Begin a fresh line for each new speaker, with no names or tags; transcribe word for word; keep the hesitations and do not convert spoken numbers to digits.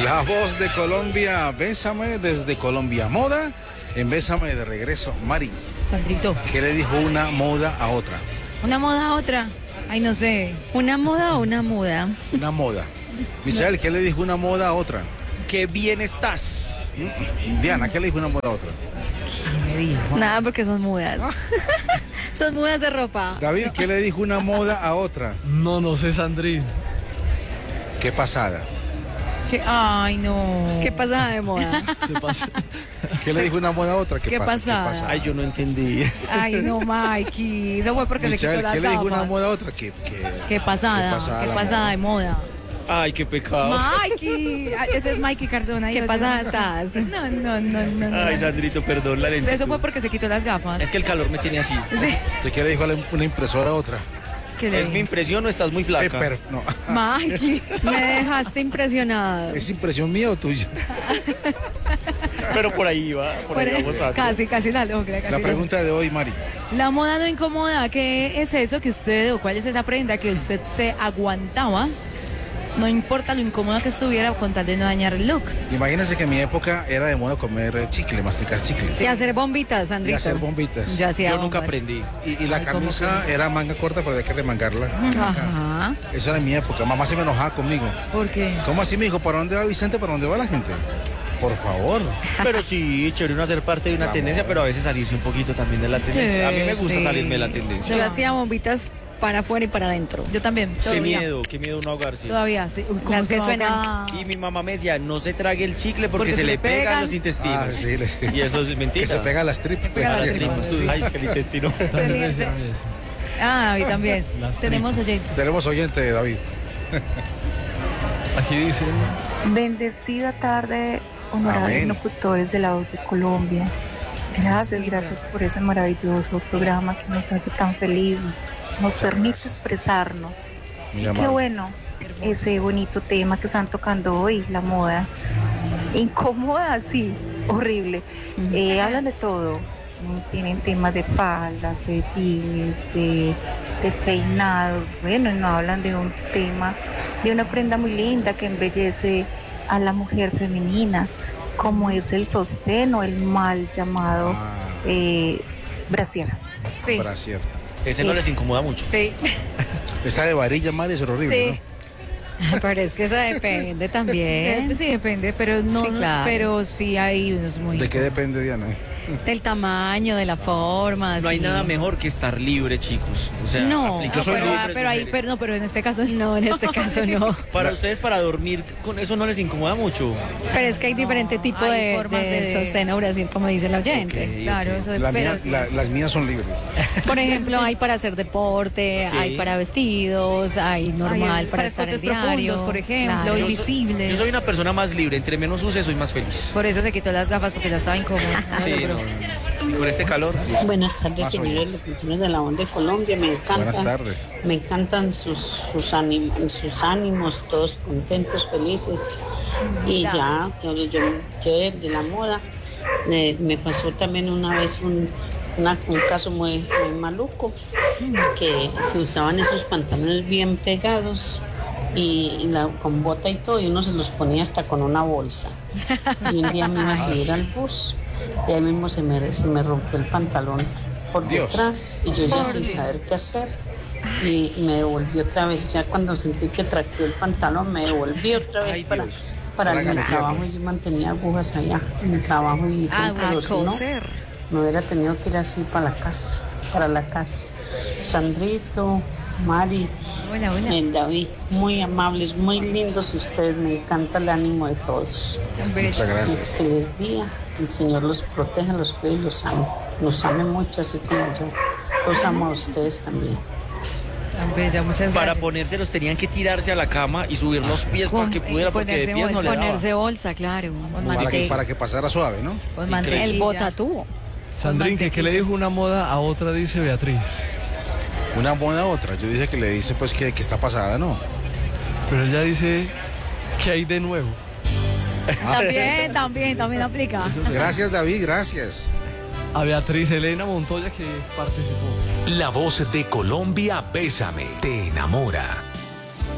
La voz de Colombia, Bésame desde Colombia Moda. En Bésame de regreso, Mari.
Sandrito.
¿Qué le dijo una moda a otra?
¿Una moda a otra? Ay, no sé.
¿Una moda o una muda?
Una moda. Michelle, ¿qué le dijo una moda a otra?
¡Qué bien estás!
Diana, ¿qué le dijo una moda a otra?
¿Qué me dijo?
Nada, porque son mudas. Son mudas de ropa.
David, ¿qué le dijo una moda a otra?
No, no sé, Sandrín.
Qué pasada.
¿Qué? Ay, no.
¿Qué pasa de moda?
Se pasa.
¿Qué le dijo una moda a otra? ¿Qué,
¿Qué
pasa?
pasada?
¿Qué pasada?
Ay, yo no entendí.
Ay, no, Mikey. Eso fue porque se
Michelle,
quitó las
¿qué le dijo una
gafas.
moda a otra? ¿Qué, qué,
Qué pasada.
qué pasada
Qué
la
pasada
moda?
de moda.
Ay, qué pecado.
Mikey. Ay, Ese es Mikey Cardona.
¿Qué
Yo-
pasada estás?
No, no, no, no. no.
Ay, Sandrito, perdón la lentitud.
Eso fue porque se quitó las gafas.
Es que el calor me tiene así.
Sí.
¿Se qué le dijo a la- una impresora a otra?
¿Qué le
¿Es mi
dijo?
impresión o estás muy
Eh,
flaca?
pero, no.
Mikey.
Me dejaste impresionada.
¿Es impresión mía o tuya?
Pero por ahí va, por ahí vamos a...
Casi, casi la logra. Casi
La
la-
pregunta de hoy, Mari.
La moda no incomoda. ¿Qué es eso que usted, o cuál es esa prenda que usted se aguantaba? No importa lo incómoda que estuviera con tal de no dañar el look.
Imagínense que en mi época era de moda comer eh, chicle, masticar chicle.
Y hacer bombitas,
Y
Sandrito.
hacer bombitas.
Yo hacía
Yo nunca
bombas.
aprendí.
Y, y la
Ay, ¿cómo
camisa era manga corta, pero había que remangarla.
Ajá.
Eso era en mi época. Mamá se me enojaba conmigo.
¿Por qué?
¿Cómo así, me dijo? ¿Para dónde va Vicente? ¿Para dónde va la gente? Por favor.
Pero sí, chévere uno hacer parte de una
La
tendencia,
moda.
pero a veces salirse un poquito también de la tendencia. A mí me gusta
sí.
salirme de la tendencia.
Yo hacía bombitas para afuera y para adentro.
Yo también.
Qué
Todavía.
miedo, qué miedo uno ahogarse.
Todavía, sí. Uy, ¿cómo
Las
se
que
va a
suenan.
ahogar?
Y mi mamá me decía, no se trague el chicle porque,
Porque
se,
se
le
le
pegan
pegan.
los intestinos.
Ah, sí, les-
Y eso es mentira.
Que se pega a las tripas.
pega a las
sí.
tripas.
Sí. Ay, es que el intestino.
También
Tenía-
decían eso.
Ah, David también.
Las
Tenemos oyentes.
Tenemos oyente, David.
Aquí dicen,
Bendecida tarde, honorables
Amén.
locutores de la voz de Colombia. Gracias, gracias por ese maravilloso programa que nos hace tan feliz, nos
Muchas
permite
gracias.
expresarnos.
Muy
Qué
amable.
bueno ese bonito tema que están tocando hoy, la moda. Incómoda, sí, horrible. Eh, hablan de todo. ¿No? Tienen temas de faldas, de jeans, de, de peinados. Bueno, y no hablan de un tema, de una prenda muy linda que embellece a la mujer femenina, como es el sostén o el mal llamado
Ah,
eh, brasier.
Sí.
brasier.
Ese no les incomoda mucho.
Sí.
Esta de varilla, Mari, es horrible,
Sí.
pero es que eso depende también.
Eh, Sí, depende, pero no.
Sí, claro.
Pero sí hay unos muy.
¿no? ¿De qué depende, Diana?
Del tamaño, de la forma.
No hay
sí.
nada mejor que estar libre, chicos. O sea,
No,
aplica
No,
para
pero, ah,
hombres,
pero ahí,
mujeres.
pero no, pero en este caso
No, en este caso no.
Para ustedes, para dormir, con eso no les incomoda mucho.
Pero es que hay diferente tipo
hay
de,
formas
de,
de-
sostén o Brasil, como dice el oyente.
Ok,
Claro,
ok.
eso
La
pero
mía-
sí,
la-
sí.
las mías son libres.
Por ejemplo, hay para hacer deporte,
Sí.
hay para vestidos, hay normal
Ay,
para,
para
estar en
escotes
diario.
profundos, por ejemplo,
Claro.
y
Yo soy-
invisibles.
Yo soy una persona más libre. Entre menos use, soy más feliz.
Por eso se quitó las gafas, porque ya estaba incómoda.
Sí,
Pero-
no, no. Y con este calor.
Buenas tardes,
Más
señores
oyentes.
locutores de la onda de Colombia. Me
Buenas
encantan,
tardes.
me encantan sus, sus, ánimos, sus ánimos, todos contentos, felices. Y ya, yo, yo, yo de, de la moda, eh, me pasó también una vez un, una- un caso muy, muy maluco, que se usaban esos pantalones bien pegados y, y la- con bota y todo, y uno se los ponía hasta con una bolsa. Y un día me iba a subir al bus y ahí mismo se me, se me rompió el pantalón por
Dios.
detrás y yo ya sin saber qué hacer. Y me devolví otra vez, ya cuando sentí que traqueó el pantalón, me devolví otra vez
Ay,
para,
Dios.
para
Para
mi
ganajearlo.
trabajo. Yo mantenía agujas allá en el trabajo y
Ah,
todo, pero
A
si no,
coser.
me hubiera tenido que ir así para la casa, para la casa. Sandrito, Mari,
Hola, hola.
eh, David, muy amables, muy lindos ustedes, me encanta el ánimo de todos.
Muchas gracias.
Feliz día, que el Señor los proteja, los cuide y los ame. Los ame mucho, así como yo. Los amo a ustedes también.
Tan bella, muchas gracias.
Para ponérselos tenían que tirarse a la cama y subir los pies para que
Con-
pudiera,
y
porque de
ponerse
pies no le daba.
Ponerse bolsa, claro.
Con
Para que,
mantequilla.
para que pasara suave, ¿no?
Con
El
mantequilla.
botatúo.
Sandrín, que qué le dijo una moda a otra, dice Beatriz.
Una moda a otra. Yo dije que le dice pues que, que está pasada, ¿no?
Pero ella dice, ¿qué hay de nuevo?
También, también, también aplica.
Gracias, David, gracias.
A Beatriz Elena Montoya que participó.
La voz de Colombia, Bésame, te enamora.